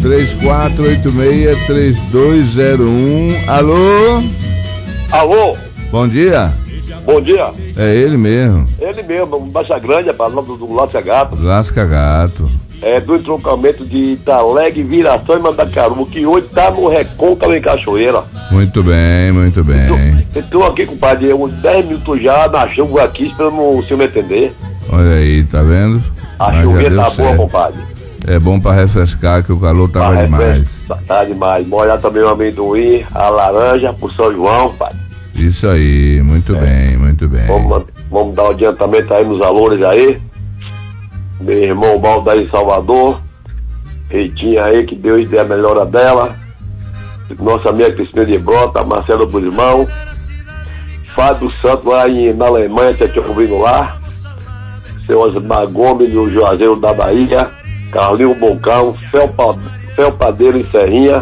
3486-3201. Alô? Alô? Bom dia. Bom dia. É ele mesmo. Ele mesmo, Baixa Grande, rapaz, do Lasca Gato. Lasca Gato. É do entroncamento de Italeg, Viração e Mandacaru, que hoje tá no Recôncavo em Cachoeira. Muito bem, muito bem. Estou aqui, compadre, uns 10 minutos já na chuva aqui, esperando o senhor me atender. Olha aí, tá vendo? A chuvinha tá boa, compadre. É bom pra refrescar, que o calor tava demais. Tá demais. Molhar também o amendoim, a laranja pro São João, compadre. Isso aí, muito bem, muito bem. Vamos dar um adiantamento aí nos valores aí. Meu irmão Baldo aí em Salvador. Reitinha aí, que Deus dê a melhora dela. Nossa amiga Cristina de Brota, Marcelo Bulimão. Fábio Santos lá na Alemanha, tá te ouvindo lá. Seu Osmar Gomes, o Juazeiro da Bahia. Carlinho Bocão, Felpadeiro em Serrinha.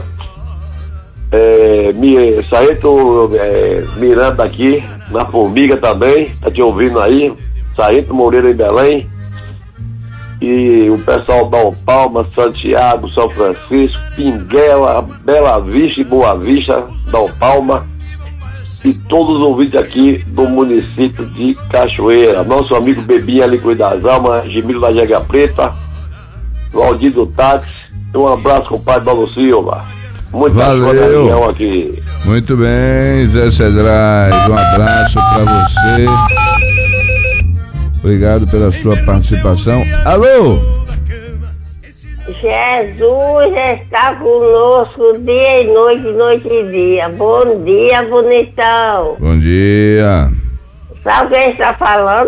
Sargento Miranda aqui, na Formiga também, tá te ouvindo aí. Sargento Moreira em Belém. E o pessoal da Palma, Santiago, São Francisco, Pinguela, Bela Vista e Boa Vista, da Palma. E todos os ouvintes aqui do município de Cachoeira. Nosso amigo Bebinha Liquidação, Almas, Gemilo da Jega Preta, Valdir do Táxi. Um abraço, compadre Paulo Silva. Valeu. Aqui. Muito bem, Zé Cedrais, um abraço pra você. Obrigado pela sua participação. Alô? Jesus está conosco dia e noite, noite e dia. Bom dia, bonitão. Bom dia. Sabe quem está falando?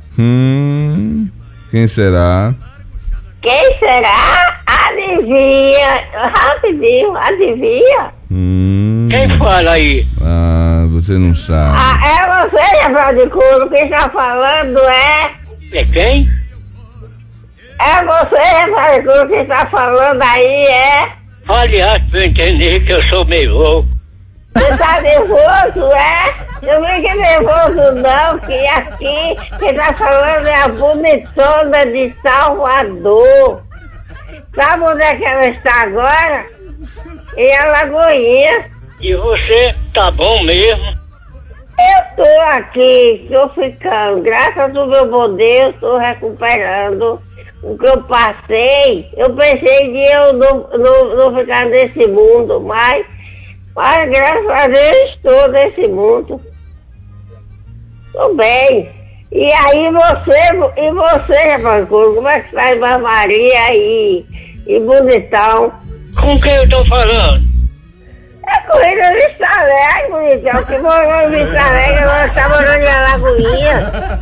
Quem será? Quem será? Adivinha. Rapidinho, adivinha. Quem fala aí? Você não sabe. É você, Rafael de Couro. Quem está falando é... É quem? É você, Rafael de Couro. Quem está falando aí é... Aliás, pra eu entender que eu sou meio louco. Você tá nervoso, é? Não fique nervoso não, que aqui quem tá falando é a bonitona de Salvador. Sabe onde é que ela está agora? Em Alagoinha. E você tá bom mesmo? Eu tô aqui, tô ficando, graças ao meu bom Deus, tô recuperando o que eu passei. Eu pensei de eu não ficar nesse mundo, mas graças a Deus estou nesse mundo. Tô bem. E aí você, rapaz, como é que está Irmã Maria e bonitão? Com quem eu tô falando? É corrida de Vista Alegre, bonitão, que morou em Vista Alegre, agora está morando em Alagoinha.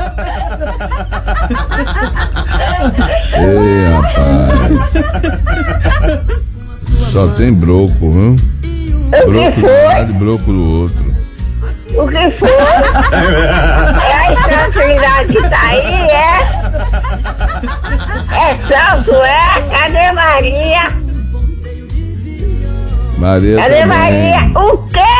Ei, rapaz. Só tem broco, viu? Broco de um lado e broco do outro. O que foi? É a estrangeridade que tá aí, é? É santo, é? Cadê Maria? Maria Cadê também. Maria? O quê?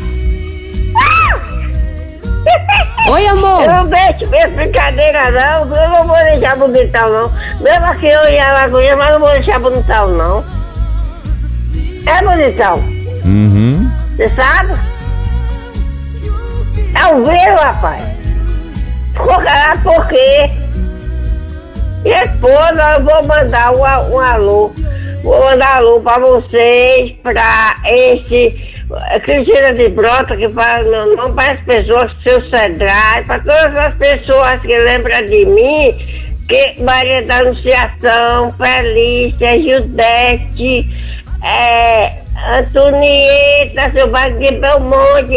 Oi, amor. Eu não deixo minha brincadeira, não. Eu não vou deixar bonitão, não. Mesmo aqui eu ia Alagoinha, mas não vou deixar bonitão, não. É bonitão? Você sabe? É o vírus, rapaz. Ficou calado por quê? E depois eu vou mandar um alô. Vou mandar alô pra vocês, pra Cristina de Brota, que fala meu nome, para as pessoas, seu Cedrais, para todas as pessoas que lembram de mim, que Maria da Anunciação, Felícia, Judete, Antonieta, seu bairro de Belmonte,